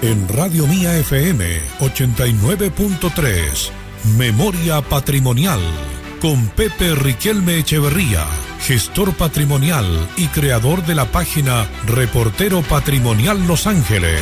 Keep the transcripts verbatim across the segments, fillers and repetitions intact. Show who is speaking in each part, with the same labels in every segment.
Speaker 1: En Radio Mía F M ochenta y nueve punto tres, Memoria Patrimonial, con Pepe Riquelme Echeverría, gestor patrimonial y creador de la página Reportero Patrimonial Los Ángeles.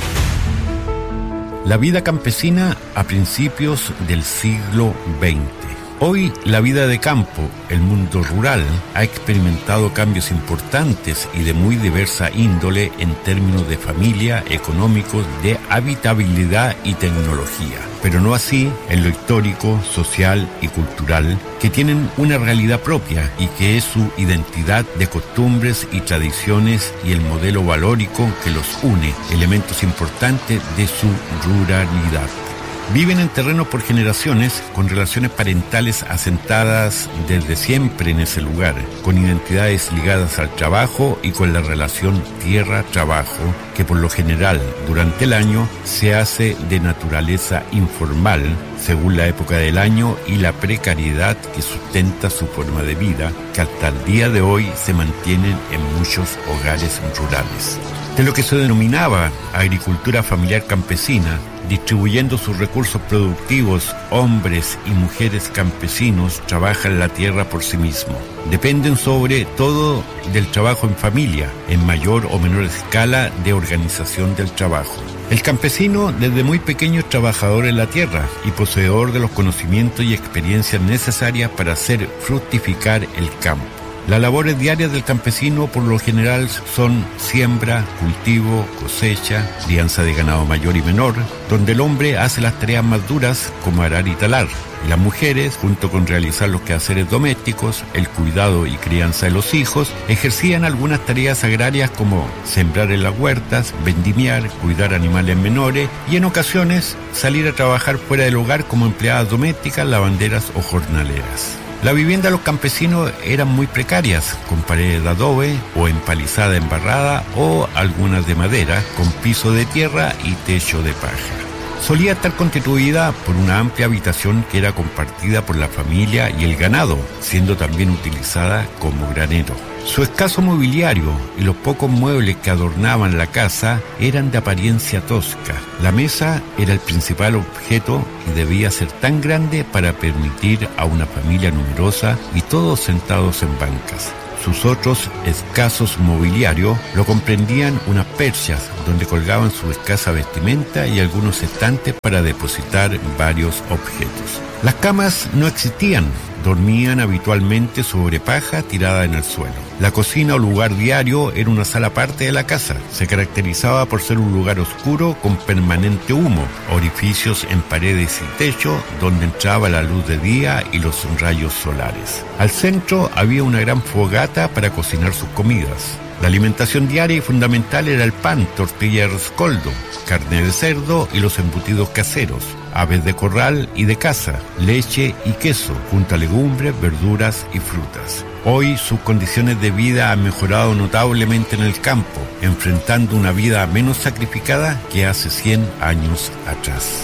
Speaker 2: La vida campesina a principios del siglo veinte. Hoy la vida de campo, el mundo rural, ha experimentado cambios importantes y de muy diversa índole en términos de familia, económicos, de habitabilidad y tecnología. Pero no así en lo histórico, social y cultural, que tienen una realidad propia y que es su identidad de costumbres y tradiciones y el modelo valórico que los une, elementos importantes de su ruralidad. Viven en terreno por generaciones, con relaciones parentales asentadas desde siempre en ese lugar, con identidades ligadas al trabajo y con la relación tierra-trabajo, que por lo general durante el año se hace de naturaleza informal, según la época del año y la precariedad que sustenta su forma de vida, que hasta el día de hoy se mantienen en muchos hogares rurales. De lo que se denominaba agricultura familiar campesina, distribuyendo sus recursos productivos, hombres y mujeres campesinos trabajan la tierra por sí mismos. Dependen sobre todo del trabajo en familia, en mayor o menor escala de organización del trabajo. El campesino desde muy pequeño es trabajador en la tierra y poseedor de los conocimientos y experiencias necesarias para hacer fructificar el campo. Las labores diarias del campesino por lo general son siembra, cultivo, cosecha, crianza de ganado mayor y menor, donde el hombre hace las tareas más duras como arar y talar, y las mujeres, junto con realizar los quehaceres domésticos, el cuidado y crianza de los hijos, ejercían algunas tareas agrarias como sembrar en las huertas, vendimiar, cuidar animales menores y en ocasiones salir a trabajar fuera del hogar como empleadas domésticas, lavanderas o jornaleras. La vivienda de los campesinos eran muy precarias, con paredes de adobe o empalizada embarrada o algunas de madera, con piso de tierra y techo de paja. Solía estar constituida por una amplia habitación que era compartida por la familia y el ganado, siendo también utilizada como granero. Su escaso mobiliario y los pocos muebles que adornaban la casa eran de apariencia tosca. La mesa era el principal objeto y debía ser tan grande para permitir a una familia numerosa y todos sentados en bancas. Sus otros escasos mobiliarios lo comprendían unas perchas donde colgaban su escasa vestimenta y algunos estantes para depositar varios objetos. Las camas no existían, dormían habitualmente sobre paja tirada en el suelo. La cocina o lugar diario era una sala aparte de la casa. Se caracterizaba por ser un lugar oscuro con permanente humo, orificios en paredes y techo donde entraba la luz de día y los rayos solares. Al centro había una gran fogata para cocinar sus comidas. La alimentación diaria y fundamental era el pan, tortilla de rescoldo, carne de cerdo y los embutidos caseros, aves de corral y de caza, leche y queso, junto a legumbres, verduras y frutas. Hoy sus condiciones de vida han mejorado notablemente en el campo, enfrentando una vida menos sacrificada que hace cien años atrás.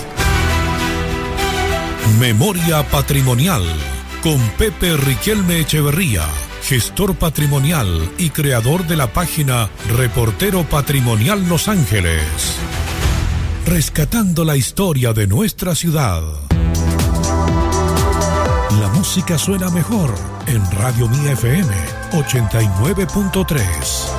Speaker 1: Memoria Patrimonial, con Pepe Riquelme Echeverría, gestor patrimonial y creador de la página Reportero Patrimonial Los Ángeles. Rescatando la historia de nuestra ciudad. La música suena mejor en Radio Mía F M ochenta y nueve punto tres.